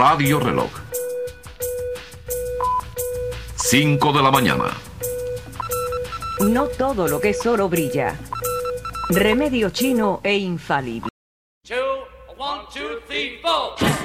Radio Reloj. 5 de la mañana. No todo lo que es oro brilla. Remedio chino e infalible. 2, 1, 2, 3, 4.